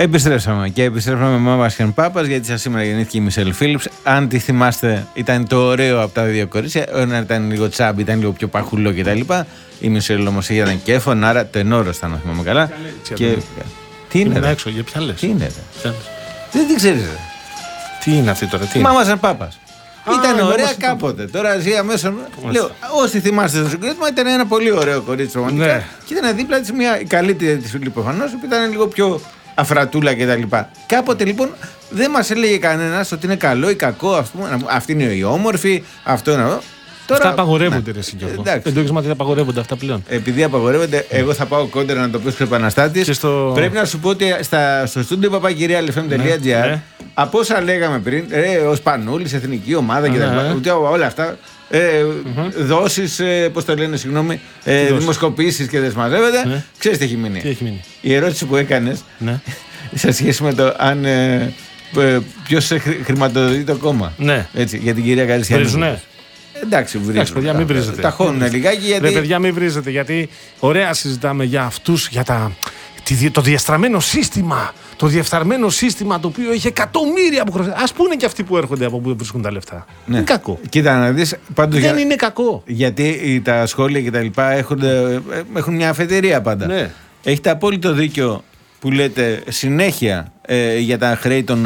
Επιστρέψαμε με Μάμας και Πάπας, γιατί σας σήμερα γεννήθηκε η Μισελ Φίλιπς. Αν τη θυμάστε, ήταν το ωραίο από τα δύο κορίτσια. Ένα ήταν λίγο τσάμπι, ήταν λίγο πιο παχουλό κτλ. Η Μισελ όμως ήταν και φωνάρα, τενόρος ήταν, να θυμάμαι καλά. Και... Τι είναι, ρε? Έξω, για ποια λες? Τι είναι, ρε? Δεν την ξέρεις, ρε? Τι είναι αυτή τώρα? Μάμας και Πάπας. Ήταν ωραία κάποτε. Τώρα ζει αμέσως. Λέω, όσοι θυμάστε το συγκρότημα, ήταν ένα πολύ ωραίο κορίτσι πραγματικά. Ναι. Και ήταν δίπλα της μια καλύτερη της προφανώς, που ήταν λίγο πιο αφρατούλα κτλ. Κάποτε λοιπόν δεν μας έλεγε κανένας ότι είναι καλό ή κακό, ας πούμε. Αυτή είναι η όμορφη, αυτό είναι. Τώρα, αυτά απαγορεύονται, ρε Σιγιώργο. Δεν το έχεις μάθει, απαγορεύονται αυτά πλέον. Επειδή απαγορεύονται, εγώ θα πάω κόντρα να το πω στο επαναστάτης. Πρέπει να σου πω ότι στο στούντιο papakirialfm.gr, από όσα λέγαμε πριν, ο Σπανούλης, εθνική ομάδα κτλ. Όλα αυτά. Δόσεις, πώς το λένε, συγγνώμη, δημοσκοπήσεις και δεν συμμαζεύεται. Ξέρεις τι έχει μείνει? Η ερώτηση που έκανες σε σχέση με το αν ποιος χρηματοδοτεί το κόμμα. Έτσι, για την κυρία Καριστιανή. Εντάξει, βρίζετε. Παιδιά, μην βρίζετε. Τα χώνουν λιγάκι γιατί. Ρε, παιδιά, μην βρίζετε, γιατί ωραία συζητάμε για αυτούς, για το διαστραμμένο σύστημα. Το διεφθαρμένο σύστημα το οποίο έχει εκατομμύρια από χρόνια. Ας πούνε και αυτοί που έρχονται από πού βρίσκουν τα λεφτά. Ναι. Είναι κακό. Κοίτα να δεις. Δεν είναι κακό. Γιατί τα σχόλια κτλ. Έχουν μια αφετηρία πάντα. Ναι. Έχετε απόλυτο δίκιο που λέτε συνέχεια για τα χρέη των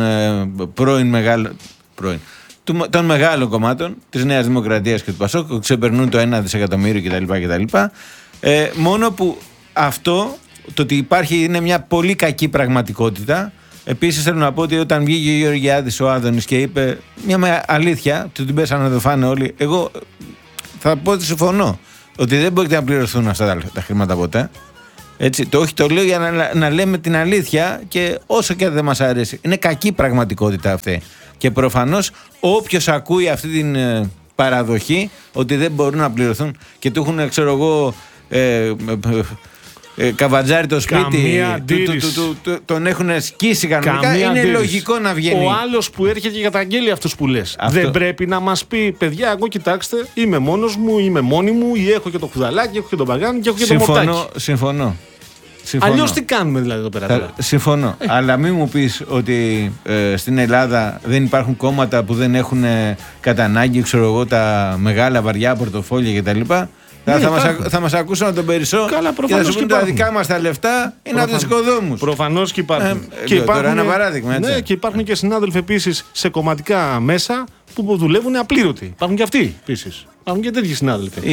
των μεγάλων κομμάτων της Νέας Δημοκρατίας και του ΠΑΣΟΚ, που ξεπερνούν το 1 δισεκατομμύριο κτλ. Μόνο που αυτό, το ότι υπάρχει, είναι μια πολύ κακή πραγματικότητα. Επίσης θέλω να πω ότι όταν βγήκε ο Γεωργιάδης ο Άδωνης και είπε μια αλήθεια, του την πέσανε να το φάνε όλοι, εγώ θα πω ότι συμφωνώ ότι δεν μπορείτε να πληρωθούν αυτά τα χρήματα ποτέ. Έτσι, το λέω για να λέμε την αλήθεια, και όσο και αν δεν μας αρέσει, είναι κακή πραγματικότητα αυτή. Και προφανώς όποιος ακούει αυτή την παραδοχή ότι δεν μπορούν να πληρωθούν και του έχουν, ξέρω εγώ, καβατζάρι το σπίτι, τον έχουν σκίσει κανονικά, είναι λογικό να βγαίνει. Ο άλλος που έρχεται και καταγγέλει αυτούς που λες. Δεν πρέπει να μας πει, παιδιά, εγώ κοιτάξτε, είμαι μόνος μου, είμαι μόνη μου, ή έχω και το κουδαλάκι, έχω και τον παγάνι και έχω και το μορτάκι. Συμφωνώ. Αλλιώς τι κάνουμε δηλαδή εδώ πέρα? Συμφωνώ. Αλλά μην μου πεις ότι στην Ελλάδα δεν υπάρχουν κόμματα που δεν έχουν κατά ανάγκη, ξέρω εγώ, τα μεγάλα βαριά πορτοφόλια κτλ. Θα μας ακούσουν τον περισσό και θα σου πούν τα δικά μας τα λεφτά είναι από τους οικοδόμους. Προφανώς και υπάρχουν. Τώρα ένα παράδειγμα, έτσι. Ναι, και υπάρχουν και συνάδελφοι επίσης σε κομματικά μέσα που δουλεύουν απλήρωτοι. Υπάρχουν και αυτοί επίσης. Υπάρχουν και τέτοιοι συνάδελφοι.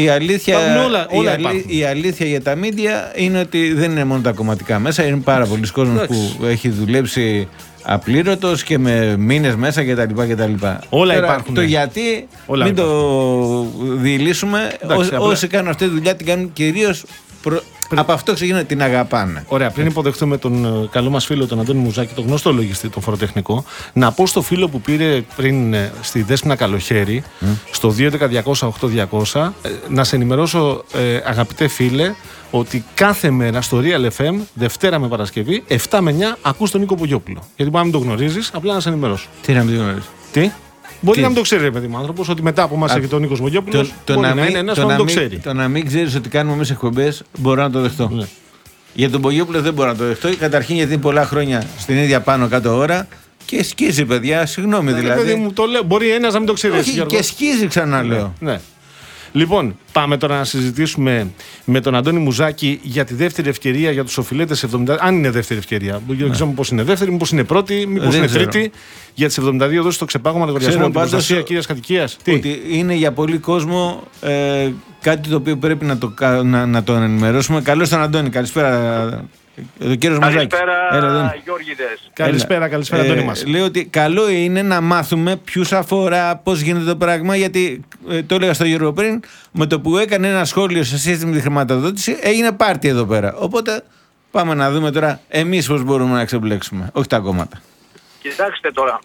Η αλήθεια για τα μίντια είναι ότι δεν είναι μόνο τα κομματικά μέσα, είναι πάρα πολλοί κόσμος που έχει δουλέψει απλήρωτος και με μήνες μέσα κτλ. Όλα τώρα, υπάρχουν. Το γιατί μην το διηλύσουμε. Όσοι κάνουν αυτή τη δουλειά την κάνουν κυρίως από αυτό ξεκινάει, την αγαπάνε. Ωραία, πριν υποδεχτούμε τον καλό μας φίλο τον Αντώνη Μουζάκη, τον γνωστό λογιστή, τον φοροτεχνικό, να πω στο φίλο που πήρε πριν στη Δέσποινα Καλοχέρι, στο 211-200-8200, να σε ενημερώσω, αγαπητέ φίλε, ότι κάθε μέρα στο Real FM, Δευτέρα με Παρασκευή, 7 με 9, ακούς τον Νίκο Πογιόπουλο. Γιατί μπορεί να μην το γνωρίζεις, απλά να σε ενημερώσω. Τι να μην το γνωρίζεις? Τι? Μπορεί να μην το ξέρει, παιδί μου, άνθρωπος, ότι μετά από εμάς έρχεται ο Νίκος Βογιόπουλος, μπορεί να είναι ένας που να το ξέρει. Το να μην ξέρεις ότι κάνουμε εμείς εκπομπές, μπορώ να το δεχτώ. Ναι. Για τον Βογιόπουλο δεν μπορώ να το δεχτώ. Καταρχήν γιατί είναι πολλά χρόνια στην ίδια πάνω κάτω ώρα και σκίζει, παιδιά, συγγνώμη δηλαδή. Παιδί μου, το λέω. Μπορεί ένας να μην το ξέρει. Όχι, και σκίζει, ξαναλέω. Ναι. Λοιπόν, πάμε τώρα να συζητήσουμε με τον Αντώνη Μουζάκη για τη δεύτερη ευκαιρία για τους οφειλέτες 70. Αν είναι δεύτερη ευκαιρία. Δεν ξέρω πώς είναι δεύτερη, μήπως είναι πρώτη, μήπως είναι τρίτη. Για τις 72 δόσεις στο ξεπάγωμα λογαριασμού της προστασίας κύριας κατοικίας. Ότι είναι για πολύ κόσμο κάτι το οποίο πρέπει να το ενημερώσουμε. Καλώς τον Αντώνη, καλησπέρα. Καλησπέρα, Γιώργηδες. Καλησπέρα, Αντώνη μας. Λέω ότι καλό είναι να μάθουμε ποιους αφορά, πώς γίνεται το πράγμα, γιατί το έλεγα στο Γιώργο πριν, με το που έκανε ένα σχόλιο σε σχέση με τη χρηματοδότηση, έγινε πάρτι εδώ πέρα. Οπότε πάμε να δούμε τώρα εμείς πώς μπορούμε να ξεμπλέξουμε, όχι τα κόμματα. Κοιτάξτε τώρα,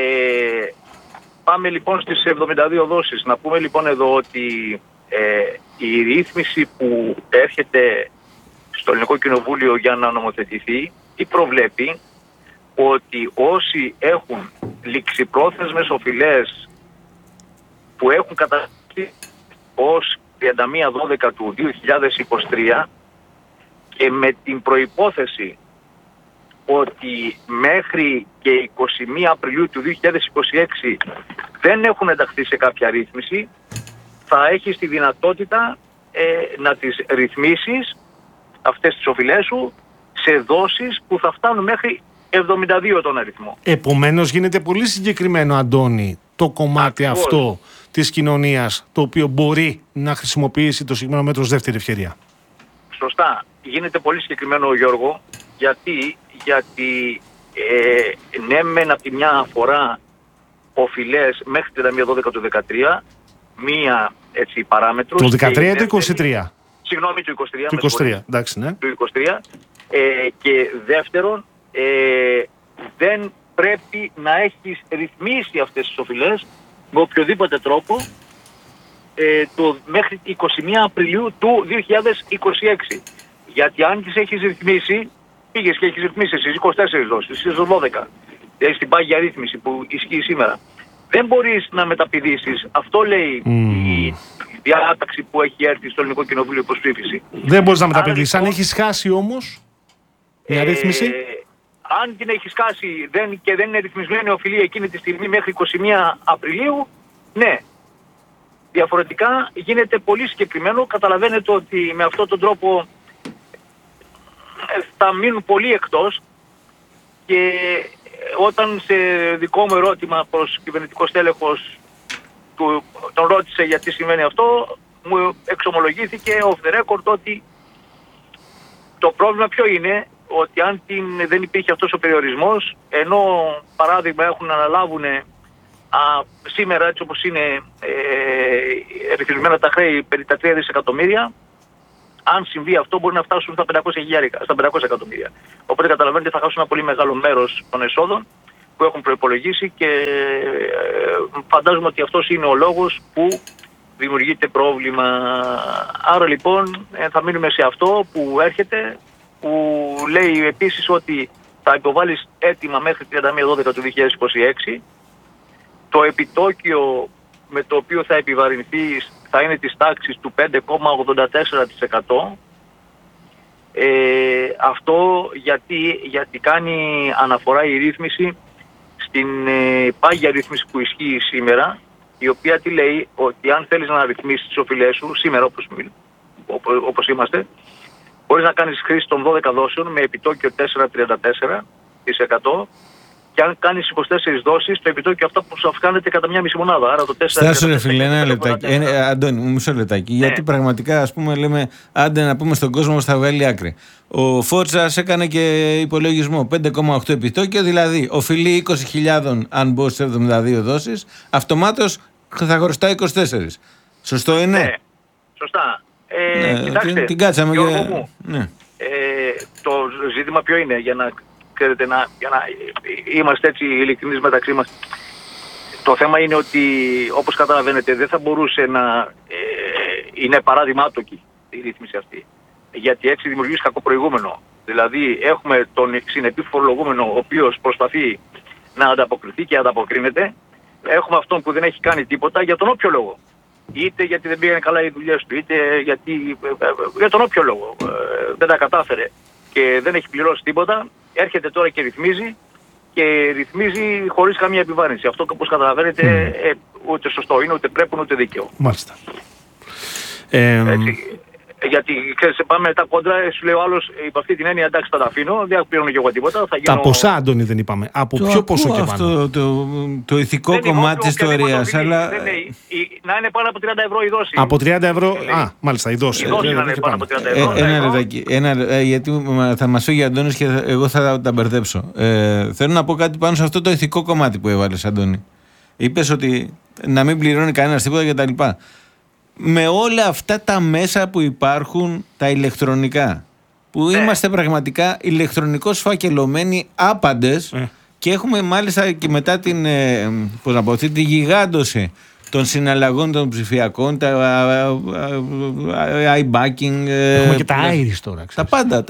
πάμε λοιπόν στις 72 δόσεις. Να πούμε λοιπόν εδώ ότι η ρύθμιση που έρχεται στο Ελληνικό Κοινοβούλιο για να νομοθετηθεί, τι προβλέπει? Ότι όσοι έχουν ληξιπρόθεσμες οφειλές που έχουν καταστεί ως 31/12 του 2023 και με την προϋπόθεση ότι μέχρι και 21 Απριλίου του 2026 δεν έχουν ενταχθεί σε κάποια ρύθμιση, θα έχεις τη δυνατότητα να τις ρυθμίσεις αυτές τις οφειλές σου σε δόσεις που θα φτάνουν μέχρι 72 τον αριθμό. Επομένως γίνεται πολύ συγκεκριμένο, Αντώνη, το κομμάτι αυτό της κοινωνίας, το οποίο μπορεί να χρησιμοποιήσει το συγκεκριμένο μέτρο ως δεύτερη ευκαιρία. Σωστά. Γίνεται πολύ συγκεκριμένο, Γιώργο, γιατί ναι μεν από τη μια αφορά οφειλές μέχρι 31/12 του 2013, μία έτσι παράμετρος. Το 13 ή το 23? Συγγνώμη, του 23. Του 23, εντάξει, ναι. Του 23. Και δεύτερον, δεν πρέπει να έχεις ρυθμίσει αυτές τις οφειλές με οποιοδήποτε τρόπο μέχρι 21 Απριλίου του 2026. Γιατί αν τις έχεις ρυθμίσει, πήγες και έχεις ρυθμίσει στις 24 δόσεις, στις 12, στην πάγια ρύθμιση που ισχύει σήμερα, δεν μπορείς να μεταπηδήσεις. Αυτό λέει η διάταξη που έχει έρθει στο Ελληνικό Κοινοβούλιο υπός ψήφιση. Δεν μπορείς να μεταπηδήσεις. Αν έχεις χάσει όμως μια ρύθμιση. Αν την έχεις χάσει και δεν είναι ρυθμισμένη οφειλή εκείνη τη στιγμή μέχρι 21 Απριλίου, ναι. Διαφορετικά γίνεται πολύ συγκεκριμένο. Καταλαβαίνετε ότι με αυτόν τον τρόπο θα μείνουν πολλοί εκτός, και όταν σε δικό μου ερώτημα προς κυβερνητικό στέλεχος τον ρώτησε γιατί σημαίνει αυτό, μου εξομολογήθηκε off the record ότι το πρόβλημα ποιο είναι, ότι αν δεν υπήρχε αυτός ο περιορισμός, ενώ παράδειγμα έχουν αναλάβουν σήμερα έτσι όπως είναι ρυθμισμένα τα χρέη περί τα 3 δισεκατομμύρια, αν συμβεί αυτό μπορεί να φτάσουν στα 500 εκατομμύρια. Οπότε καταλαβαίνετε θα χάσουν ένα πολύ μεγάλο μέρος των εσόδων που έχουν προϋπολογίσει, και φαντάζομαι ότι αυτός είναι ο λόγος που δημιουργείται πρόβλημα. Άρα λοιπόν θα μείνουμε σε αυτό που έρχεται, που λέει επίσης ότι θα υποβάλεις αίτημα μέχρι 31/12 του 2026. Το επιτόκιο με το οποίο θα επιβαρυνθείς θα είναι της τάξης του 5,84%. Αυτό γιατί κάνει αναφορά η ρύθμιση στην πάγια ρύθμιση που ισχύει σήμερα, η οποία τι λέει, ότι αν θέλεις να ρυθμίσεις τις οφειλές σου σήμερα όπως είμαστε, μπορείς να κάνεις χρήση των 12 δόσεων με επιτόκιο 4,34%, και αν κάνεις 24 δόσεις, το επιτόκιο αυτό που σου αυξάνεται κατά μία μισή μονάδα. Άρα το 4,34%. Στάσου ρε φίλε, ένα λεπτάκι. Αντώνη, μισό λεπτάκι. Ναι. Γιατί πραγματικά, ας πούμε, λέμε, άντε να πούμε στον κόσμο πως θα βγάλει άκρη. Ο Φότσας έκανε και υπολογισμό 5,8 επιτόκιο, δηλαδή οφειλεί 20.000 αν μπω σε 72 δόσεις, αυτομάτως θα χρωστά 24. Σωστό είναι? Ναι, σωστά. Κοιτάξτε, την κάτσαμε Γιώργο μου, ναι. Το ζήτημα ποιο είναι, για να ξέρετε, για να είμαστε έτσι ειλικρινείς μεταξύ μας. Το θέμα είναι ότι, όπως καταλαβαίνετε, δεν θα μπορούσε να είναι παράδειγματοκη η ρύθμιση αυτή. Γιατί έτσι δημιουργείς κακό προηγούμενο. Δηλαδή έχουμε τον συνεπή φορολογούμενο, ο οποίος προσπαθεί να ανταποκριθεί και ανταποκρίνεται. Έχουμε αυτόν που δεν έχει κάνει τίποτα για τον όποιο λόγο. Είτε γιατί δεν πήγαινε καλά οι δουλειές του, είτε για τον όποιο λόγο δεν τα κατάφερε και δεν έχει πληρώσει τίποτα. Έρχεται τώρα και ρυθμίζει χωρίς καμία επιβάρυνση. Αυτό, όπως καταλαβαίνετε, ούτε σωστό είναι, ούτε πρέπει, ούτε δίκαιο. Μάλιστα. Έτσι. Γιατί ξέρεις, πάμε μετά κόντρα, σου λέει ο άλλος, υπ' αυτή την έννοια, εντάξει, θα τα αφήνω, δεν πληρώνω και εγώ τίποτα. Τα ποσά, Αντώνη, δεν είπαμε. Από ποιο ποσό και πάνω? Αυτό το ηθικό κομμάτι της ιστορίας. Αλλά... να είναι πάνω από 30 ευρώ η δόση. Από 30 ευρώ, μάλιστα, η δόση. Η δόση να είναι πάνω από 30 ευρώ. Ένα λεπτάκι, γιατί θα μας φύγει ο Αντώνης και εγώ θα τα μπερδέψω. Θέλω να πω κάτι πάνω σε αυτό το ηθικό κομμάτι που έβαλες, Αντώνη. Είπες ότι να μην πληρώνει κανένας τίποτα κτλ. Με όλα αυτά τα μέσα που υπάρχουν, τα ηλεκτρονικά, που είμαστε πραγματικά ηλεκτρονικώς φακελωμένοι άπαντες, και έχουμε μάλιστα και μετά την τη γιγάντωση των συναλλαγών των ψηφιακών, τα iBanking, έχουμε και τα Iris τώρα, τα πάντα.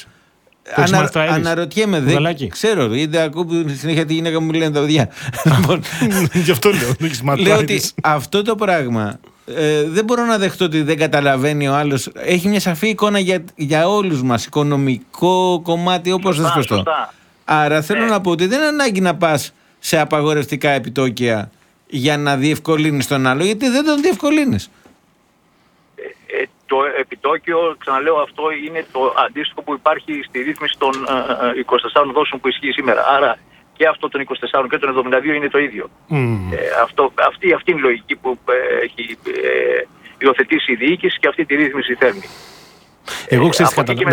Αναρωτιέμαι, δεν ξέρω, είτε ακούω συνέχεια τη γυναίκα μου λένε τα παιδιά. Γι' αυτό λέω, λέω ότι αυτό το πράγμα δεν μπορώ να δεχτώ ότι δεν καταλαβαίνει ο άλλος. Έχει μια σαφή εικόνα για όλους μας, οικονομικό κομμάτι, όπως θες πες το. Άρα θέλω να πω ότι δεν είναι ανάγκη να πας σε απαγορευτικά επιτόκια για να διευκολύνεις τον άλλο, γιατί δεν τον διευκολύνεις. Το επιτόκιο, ξαναλέω, αυτό είναι το αντίστοιχο που υπάρχει στη ρύθμιση των 24 δόσεων που ισχύει σήμερα. Άρα και αυτό των 24 και των 72 είναι το ίδιο. Αυτή είναι η λογική που έχει υιοθετήσει η διοίκηση και αυτή τη ρύθμιση θέλει. Εγώ ξέρω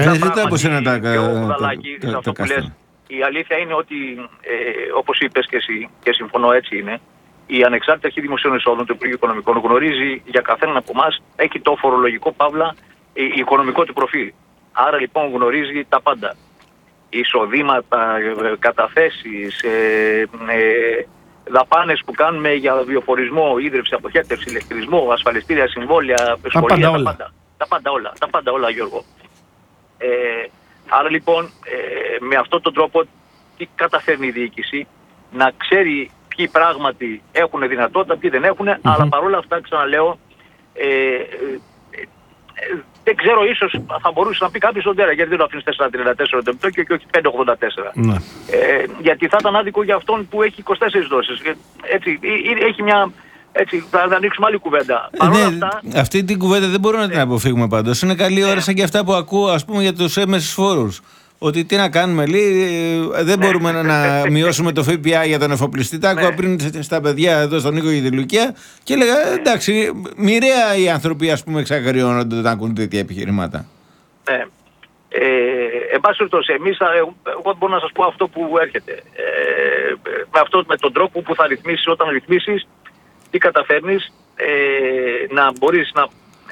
η αλήθεια είναι ότι, όπως είπες και εσύ, και συμφωνώ, έτσι είναι, η Ανεξάρτητη Αρχή Δημοσίων Εσόδων του Υπουργείου Οικονομικών γνωρίζει για καθέναν από εμάς, έχει το φορολογικό παύλα οικονομικό του προφίλ. Άρα λοιπόν γνωρίζει τα πάντα. Εισοδήματα, καταθέσεις, δαπάνες που κάνουμε για βιοφορισμό, ίδρυυση, αποχέτευση, ηλεκτρισμό, ασφαλιστήρια, συμβόλαια, σχολεία, τα πάντα όλα, Γιώργο. Άρα λοιπόν με αυτόν τον τρόπο τι καταφέρνει η διοίκηση? Να ξέρει ποιοι πράγματι έχουν δυνατότητα, ποιοι δεν έχουν, αλλά παρόλα αυτά, ξαναλέω, δεν ξέρω, ίσως θα μπορούσε να πει κάποιος ότι γιατί δεν το αφήνεις 4,34 το επιτόκιο και όχι 5,84. Γιατί θα ήταν άδικο για αυτόν που έχει 24 δόσεις. Έτσι, έχει μια... Έτσι, θα ανοίξουμε άλλη κουβέντα. Αυτά... Αυτή την κουβέντα δεν μπορούμε να την αποφύγουμε πάντως. Είναι καλή ώρα σαν και αυτά που ακούω, ας πούμε, για τους έμεσους φόρους. Ότι τι να κάνουμε, λέει, δεν μπορούμε να μειώσουμε το ΦΠΑ για τον εφοπλιστή. Τα άκουγα πριν στα παιδιά εδώ στον Νίκο και τη Λουκία και έλεγα εντάξει, μοιραία οι άνθρωποι, ας πούμε, εξαγριώνονται όταν ακούν τέτοια επιχειρημάτα. Εν πάση περιπτώσει, εγώ μπορώ να σας πω αυτό που έρχεται. Με τον τρόπο που θα ρυθμίσεις, όταν ρυθμίσεις, τι καταφέρνεις, να μπορείς να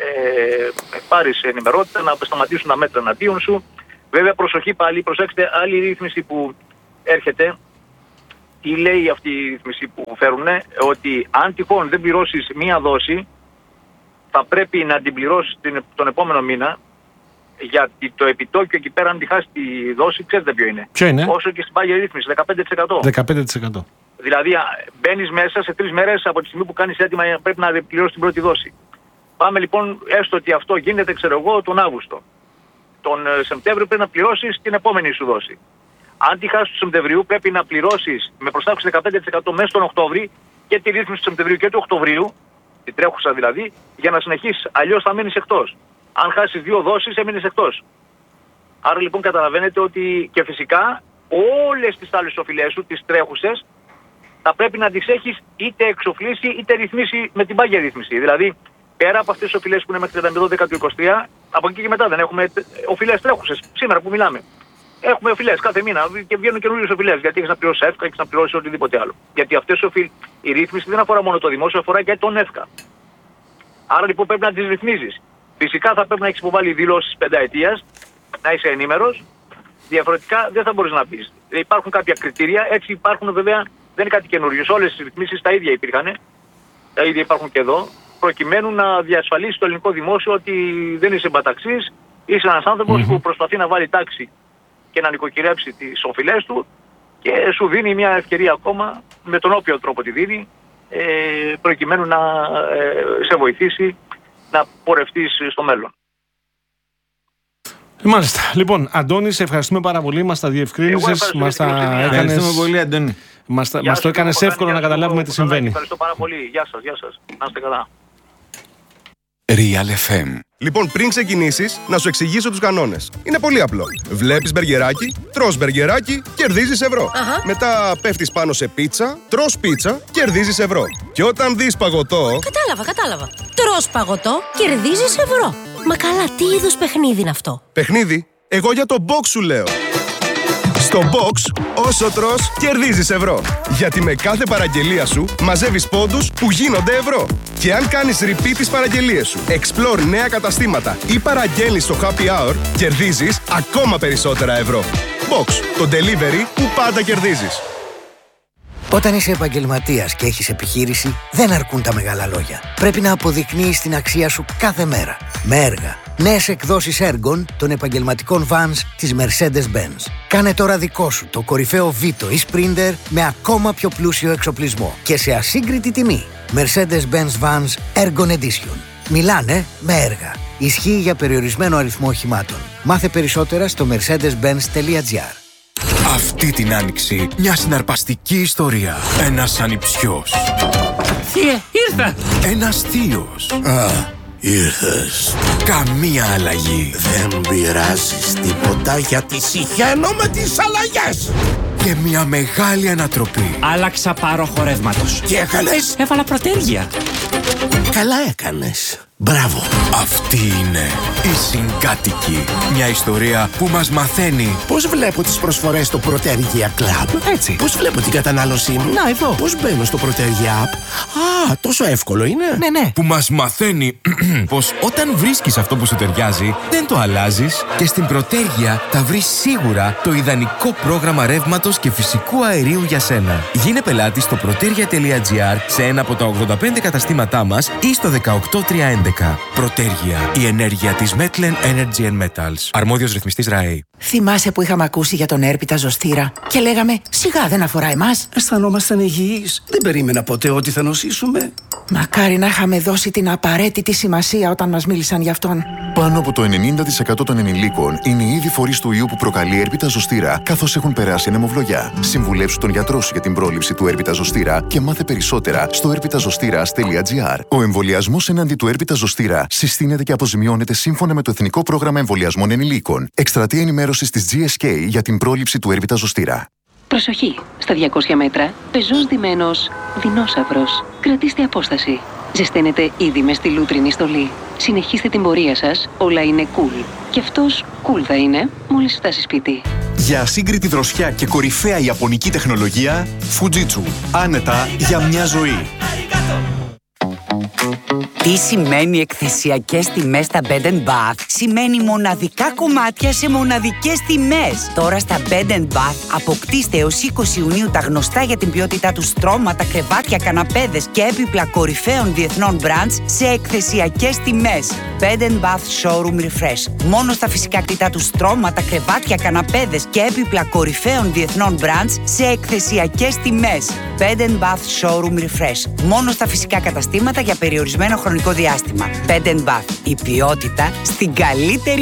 πάρεις ενημερότητα, να σταματήσουν τα μέτρα εναντίον σου. Βέβαια, προσοχή πάλι, προσέξτε, άλλη ρύθμιση που έρχεται. Τι λέει αυτή η ρύθμιση που φέρουν? Ότι αν τυχόν δεν πληρώσεις μία δόση, θα πρέπει να την πληρώσεις τον επόμενο μήνα, γιατί το επιτόκιο εκεί πέρα, αν τη χάσει τη δόση, ξέρετε ποιο είναι? Ποιο είναι? Όσο και στην πάγια ρύθμιση, 15%. 15%. Δηλαδή, μπαίνεις μέσα σε 3 μέρες από τη στιγμή που κάνεις έτοιμα, πρέπει να πληρώσεις την πρώτη δόση. Πάμε λοιπόν, έστω ότι αυτό γίνεται, ξέρω εγώ, τον Αύγουστο. Τον Σεπτέμβριο πρέπει να πληρώσεις την επόμενη σου δόση. Αν τη χάσεις του Σεπτεμβρίου, πρέπει να πληρώσεις με προστάξη 15% μέσα στον Οκτώβρη και τη ρύθμιση του Σεπτεμβρίου και του Οκτωβρίου, την τρέχουσα δηλαδή, για να συνεχίσεις. Αλλιώς θα μείνεις εκτός. Αν χάσεις 2 δόσεις, έμεινες εκτός. Άρα λοιπόν καταλαβαίνετε ότι και φυσικά όλες τις άλλες οφειλές σου, τις τρέχουσες, θα πρέπει να τις έχεις είτε εξοφλήσει είτε ρυθμίσει με την πάγια ρύθμιση. Δηλαδή, πέρα από αυτές τις οφειλές που είναι μέχρι 32 του 23, από εκεί και μετά δεν έχουμε οφειλές τρέχουσες. Σήμερα που μιλάμε. Έχουμε οφειλές κάθε μήνα και βγαίνουν καινούριες οφειλές. Γιατί έχεις να πληρώσεις ΕΦΚΑ, έχεις να πληρώσεις οτιδήποτε άλλο. Γιατί αυτές η ρύθμιση δεν αφορά μόνο το δημόσιο, αφορά και τον ΕΦΚΑ. Άρα λοιπόν πρέπει να τις ρυθμίζεις. Φυσικά θα πρέπει να έχεις υποβάλει δηλώσεις πενταετίας, να είσαι ενήμερος. Διαφορετικά δεν θα μπορείς να πεις. Υπάρχουν κάποια κριτήρια, έτσι υπάρχουν βέβαια, δεν είναι κάτι καινούριο. Όλες τις ρυθμίσεις τα ίδια υπήρχαν, τα ίδια υπάρχουν και εδώ, προκειμένου να διασφαλίσει το ελληνικό δημόσιο ότι δεν είσαι μπαταξής, είσαι ένας άνθρωπος που προσπαθεί να βάλει τάξη και να νοικοκυρέψει τις οφειλές του και σου δίνει μια ευκαιρία ακόμα, με τον όποιο τρόπο τη δίνει, προκειμένου να σε βοηθήσει να πορευτείς στο μέλλον. Μάλιστα. Λοιπόν, Αντώνη, σε ευχαριστούμε πάρα πολύ. Μας τα διευκρίνησες. Ευχαριστούμε πολύ, Αντώνη. Μας το έκανες εύκολο να καταλάβουμε τι συμβαίνει. Ευχαριστώ πάρα πολύ. Γεια σας. Να είστε καλά. Real FM. Λοιπόν, πριν ξεκινήσεις, να σου εξηγήσω τους κανόνες. Είναι πολύ απλό. Βλέπεις μπεργκεράκι, τρως μπεργκεράκι, κερδίζεις ευρώ. Μετά πέφτεις πάνω σε πίτσα, τρως πίτσα, κερδίζεις ευρώ. Και όταν δεις παγωτό... Κατάλαβα. Τρως παγωτό, κερδίζεις ευρώ. Μα καλά, τι είδους παιχνίδι είναι αυτό? Παιχνίδι? Εγώ για το box σου λέω. Στο box, όσο τρως, κερδίζεις ευρώ. Γιατί με κάθε παραγγελία σου μαζεύεις πόντους που γίνονται ευρώ. Και αν κάνεις repeat τις παραγγελίες σου, explore νέα καταστήματα ή παραγγέλνεις στο happy hour, κερδίζεις ακόμα περισσότερα ευρώ. Box, το delivery που πάντα κερδίζεις. Όταν είσαι επαγγελματίας και έχεις επιχείρηση, δεν αρκούν τα μεγάλα λόγια. Πρέπει να αποδεικνύεις την αξία σου κάθε μέρα. Με έργα. Νέες εκδόσεις έργων των επαγγελματικών vans της Mercedes-Benz. Κάνε τώρα δικό σου το κορυφαίο Vito ή Sprinter με ακόμα πιο πλούσιο εξοπλισμό και σε ασύγκριτη τιμή. Mercedes-Benz Vans Ergon Edition. Μιλάνε με έργα. Ισχύει για περιορισμένο αριθμό οχημάτων. Μάθε περισσότερα στο mercedes-benz.gr. Αυτή την άνοιξη μια συναρπαστική ιστορία. Ένας ανιψιός. Θεία, ήρθα! Ένας θείος. Ήρθες. Καμία αλλαγή. Δεν πειράζεις τίποτα γιατί συχαίνω με τις αλλαγές. Και μια μεγάλη ανατροπή. Άλλαξα πάροχο ρεύματος. Τι έκανες? Έβαλα προτέργεια. Καλά έκανες. Μπράβο. Αυτή είναι η Συγκάτοικη. Μια ιστορία που μας μαθαίνει Πώς βλέπω τις προσφορές στο Protergia Club. Έτσι. Πώς βλέπω την κατανάλωσή μου. Να, εδώ. Πώς μπαίνω στο Protergia App. Α, τόσο εύκολο είναι. Ναι. που μας μαθαίνει πως όταν βρίσκεις αυτό που σου ταιριάζει, δεν το αλλάζεις και στην Protergia θα βρεις σίγουρα το ιδανικό πρόγραμμα ρεύματος και φυσικού αερίου για σένα. Γίνε πελάτης στο protergia.gr σε ένα από τα 85 καταστήματά μας ή στο 18311. Protergia, η ενέργεια της Metlen Energy and Metals. Αρμόδιος ρυθμιστής ΡΑΕ. Θυμάσαι που είχαμε ακούσει για τον έρπιτα ζωστήρα και λέγαμε σιγά δεν αφορά εμάς. Αισθανόμασταν υγιείς. Δεν περίμενα ποτέ ότι θα νοσήσουμε. Μακάρι να είχαμε δώσει την απαραίτητη σημασία όταν μας μίλησαν γι' αυτόν. Πάνω από το 90% των ενηλίκων είναι ήδη φορείς του ιού που προκαλεί έρπιτα ζωστήρα, καθώς έχουν περάσει ανεμοβλογιά. Συμβουλέψου τον γιατρό σου για την πρόληψη του έρπιτα ζωστήρα και μάθε περισσότερα στο erpitazostira.gr. Ο εμβολιασμός εναντί του έρπιτα ζωστήρα συστήνεται και αποζημιώνεται σύμφωνα με το Εθνικό Πρόγραμμα Εμβολιασμών Ενηλίκων. Εκστρατεία ενημέρωσης της GSK για την πρόληψη του έρπιτα ζωστήρα. Προσοχή! Στα 200 μέτρα, πεζός ντυμένος δεινόσαυρος. Κρατήστε απόσταση. Ζεσταίνετε ήδη μες στη λούτρινη στολή. Συνεχίστε την πορεία σας, όλα είναι cool. Και αυτός cool θα είναι μόλις φτάσει σπίτι. Για ασύγκριτη δροσιά και κορυφαία ιαπωνική τεχνολογία, Fujitsu. Άνετα για μια ζωή. Τι σημαίνει εκθεσιακές τιμές στα Bed & Bath? Σημαίνει μοναδικά κομμάτια σε μοναδικές τιμές. Τώρα στα Bed & Bath αποκτήστε έως 20 Ιουνίου τα γνωστά για την ποιότητά του στρώματα, κρεβάτια, καναπέδες και έπιπλα κορυφαίων διεθνών brands σε εκθεσιακές τιμές. Bed & Bath Showroom Refresh. Μόνο στα φυσικά κτητά του στρώματα, κρεβάτια, καναπέδες και έπιπλα κορυφαίων διεθνών brands σε εκθεσιακές τιμές. Bed & Bath Showroom Refresh. Μόνο στα φυσικά καταστήματα για περιορισμένο χρονικό διάστημα. Bed & Bath. Η ποιότητα στην καλύτερη